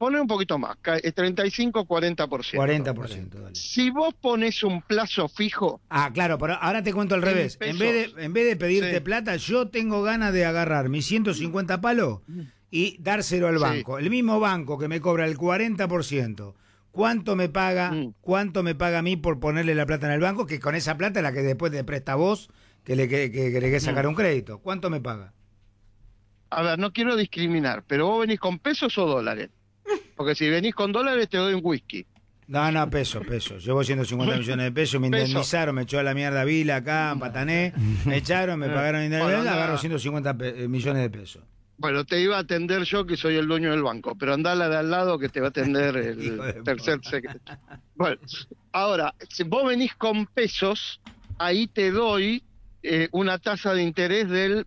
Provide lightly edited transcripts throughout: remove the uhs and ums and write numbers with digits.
Poné un poquito más, 35, 40%. 40%, dale. Si vos pones un plazo fijo... Claro, pero ahora te cuento al revés. En vez de pedirte plata, yo tengo ganas de agarrar mis 150 palos y dárselo al banco. El mismo banco que me cobra el 40%. ¿Cuánto me paga a mí por ponerle la plata en el banco? Que con esa plata es la que después te presta a vos, que le querés sacar un crédito. ¿Cuánto me paga? A ver, no quiero discriminar, pero vos venís con pesos o dólares. Porque si venís con dólares te doy un whisky. No, pesos. Llevo 150 millones de pesos, me indemnizaron, me echó a la mierda Vila acá, Patané, me echaron, me pagaron indemnización, agarro 150 millones de pesos. Bueno, te iba a atender yo, que soy el dueño del banco, pero andá a la de al lado que te va a atender el tercer secretario. Bueno, ahora, si vos venís con pesos, ahí te doy una tasa de interés del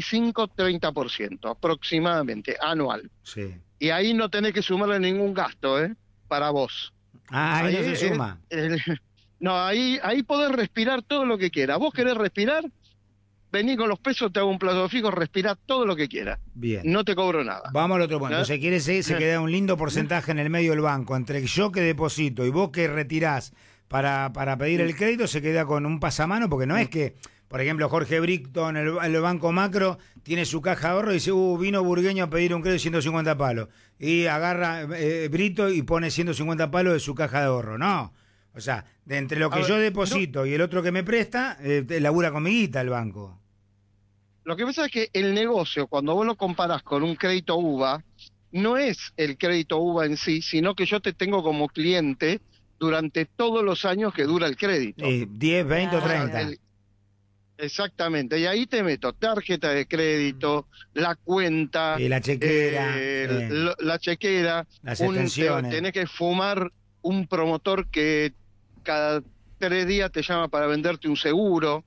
25-30% aproximadamente, anual. Sí. Y ahí no tenés que sumarle ningún gasto, para vos. Ahí no se suma. No, ahí podés respirar todo lo que quieras. ¿Vos querés respirar? Vení con los pesos, te hago un plazo fijo, respirá todo lo que quieras. Bien. No te cobro nada. Vamos al otro punto. Se quiere se queda un lindo porcentaje en el medio del banco. Entre yo que deposito y vos que retirás para pedir el crédito, se queda con un pasamano, porque no es que, por ejemplo, Jorge Brito en el Banco Macro tiene su caja de ahorro y dice, vino Burgueño a pedir un crédito de 150 palos. Y agarra Brito y pone 150 palos de su caja de ahorro. No. O sea, de entre lo que yo deposito y el otro que me presta, labura con mi guita el banco. Lo que pasa es que el negocio, cuando vos lo comparás con un crédito UVA, no es el crédito UVA en sí, sino que yo te tengo como cliente durante todos los años que dura el crédito. 10, 20 o 30. Exactamente, y ahí te meto tarjeta de crédito, la cuenta, y la chequera, la chequera, las extensiones. Tenés que fumar un promotor que cada 3 días te llama para venderte un seguro.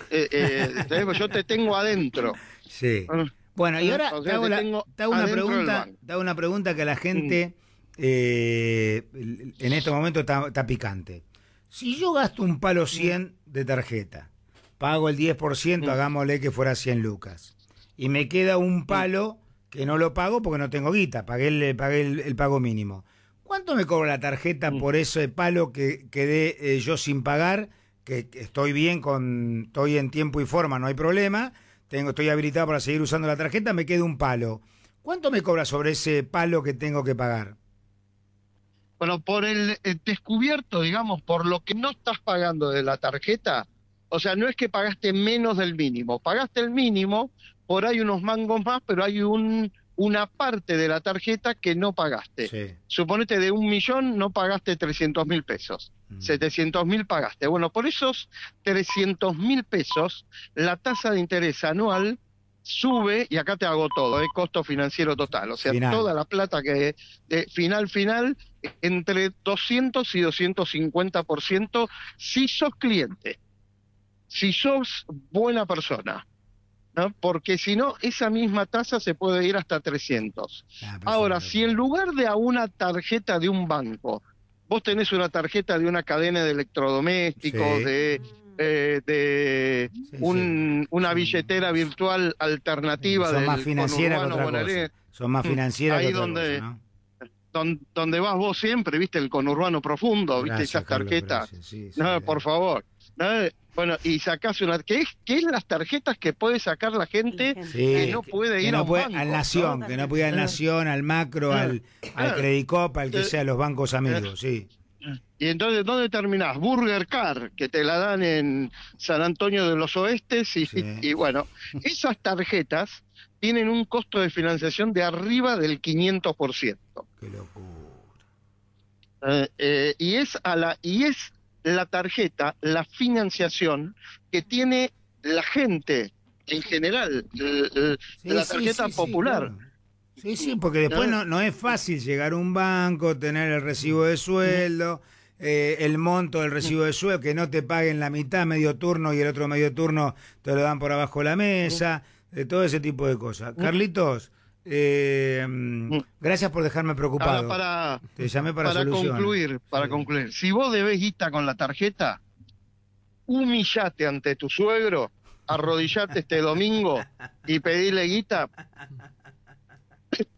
Yo te tengo adentro. Sí. Bueno, y ahora te hago una pregunta que a la gente en este momento está picante. Si yo gasto un palo 100 de tarjeta, pago el 10%, hagámosle que fuera 100 lucas, y me queda un palo que no lo pago porque no tengo guita, pagué el pago mínimo. ¿Cuánto me cobra la tarjeta por ese palo que quedé yo sin pagar? Que estoy bien, estoy en tiempo y forma, no hay problema, estoy habilitado para seguir usando la tarjeta, me queda un palo. ¿Cuánto me cobra sobre ese palo que tengo que pagar? Bueno, por el descubierto, digamos, por lo que no estás pagando de la tarjeta, o sea, no es que pagaste menos del mínimo, pagaste el mínimo, por ahí unos mangos más, pero hay una parte de la tarjeta que no pagaste. Sí. Suponete de 1.000.000 no pagaste 300.000 pesos. 700.000 pagaste. Bueno, por esos 300.000 pesos, la tasa de interés anual sube, y acá te hago todo, costo financiero total. O sea, toda la plata que final, entre 200 y 250% si sos cliente, si sos buena persona, ¿no? Porque si no, esa misma tasa se puede ir hasta 300. Ahora, si en lugar de a una tarjeta de un banco, vos tenés una tarjeta de una cadena de electrodomésticos, una billetera virtual alternativa, son más financieras que otra cosa. Son más financieras que otra cosa, ¿no? Donde vas vos siempre, viste, el conurbano profundo, viste esas tarjetas. No, por favor. ¿No? Bueno, y sacás una... ¿Qué es las tarjetas que puede sacar la gente que no puede ir a un banco? Al Nación, ¿no? Que no puede ir al Nación, al Macro, al Credicop, al que sea, los bancos amigos, sí. Y entonces, ¿dónde terminás? Burger Car, que te la dan en San Antonio de los Oestes, y bueno, esas tarjetas tienen un costo de financiación de arriba del 500%. ¡Qué locura! Y es la tarjeta, la financiación que tiene la gente en general, la tarjeta popular. Sí, porque después no es fácil llegar a un banco, tener el recibo de sueldo, el monto del recibo de sueldo, que no te paguen la mitad medio turno y el otro medio turno te lo dan por abajo de la mesa, todo ese tipo de cosas. Carlitos, gracias por dejarme preocupado. Te llamé para concluir. Si vos debés guita con la tarjeta, humillate ante tu suegro, arrodillate este domingo y pedile guita.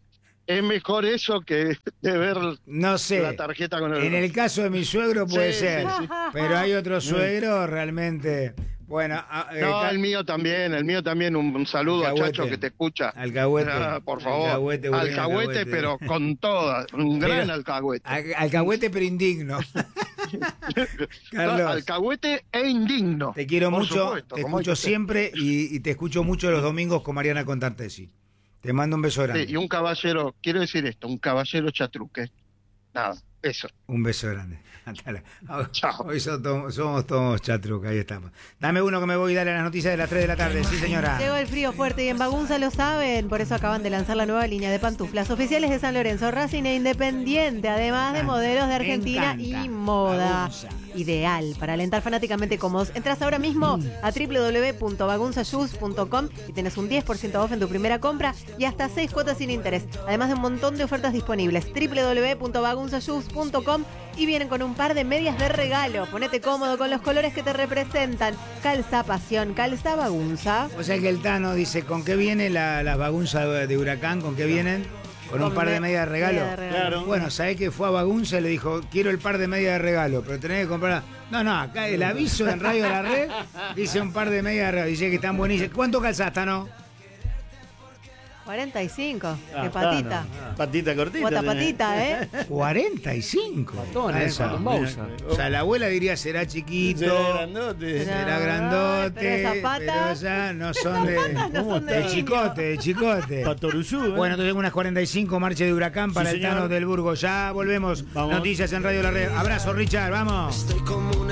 Es mejor eso que de ver No sé. la tarjeta con el... En el caso de mi suegro puede Sí, ser, sí, sí. pero hay otros suegros realmente. Bueno, No, el mío también, un saludo a Alcahuete. Chacho que te escucha. Alcahuete. Por favor. Alcahuete, buen Alcahuete, pero con todas, un gran alcahuete. Alcahuete, pero indigno. Carlos, Alcahuete e indigno. te quiero por mucho, supuesto, te como escucho dice usted. siempre y te escucho mucho los domingos con Mariana Contartesi. Te mando un beso grande. Sí, y un caballero, quiero decir esto, un caballero chatruque. Nada, eso. Un beso grande. Chao. Hoy somos todos chatruca, ahí estamos. Dame uno que me voy a dar a las noticias de las 3 de la tarde, sí señora. Llegó el frío fuerte y en Bagunza lo saben, por eso acaban de lanzar la nueva línea de pantuflas oficiales de San Lorenzo, Racing e Independiente, además de modelos de Argentina y moda. Bagunza. Ideal para alentar fanáticamente cómodos. Entras ahora mismo a www.bagunzashoes.com y tenés un 10% off en tu primera compra y hasta 6 cuotas sin interés. Además de un montón de ofertas disponibles. www.bagunzashoes.com y vienen con un par de medias de regalo. Ponete cómodo con los colores que te representan. Calza pasión, calza bagunza. O sea que el Tano dice, ¿con qué viene las bagunzas de Huracán? ¿Con qué vienen? Con un par de medias de regalo. Claro. Bueno, ¿sabés que fue a Bagunza y le dijo, quiero el par de medias de regalo, pero tenés que comprar... No, acá el aviso en Radio La Red dice un par de medias de regalo, dice que están buenísimas. ¿Cuánto calzás, Tano? 45, qué patita. Patita cortita. Cuota tenés. patita, ¿eh? 45. Patón, Calza. con Bausa. O sea, la abuela diría, será chiquito, Será grandote. será grandote, Pero esas patas- pero ya no son de, no son de de niño. chicote. Patoruzú, ¿eh? Bueno, entonces unas 45 marches de Huracán para Sí, el señor. Tano del Burgo. Ya volvemos. Vamos. Noticias en Radio La Red. Abrazo, Richard. Vamos. Estoy como una